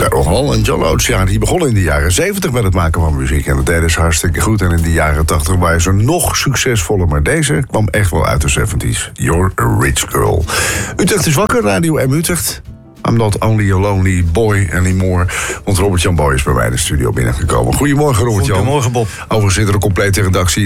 Ja, nogal. En John Oates, ja, die begon in de jaren 70 met het maken van muziek. En dat deden ze hartstikke goed. En in de jaren 80 waren ze nog succesvoller. Maar deze kwam echt wel uit de 70s. You're a Rich Girl. Utrecht is wakker, Radio M Utrecht. I'm not only a lonely boy anymore. Want Robert-Jan Boy is bij mij in de studio binnengekomen. Goedemorgen, Robert-Jan. Goedemorgen, Bob. Overigens zit er een complete redactie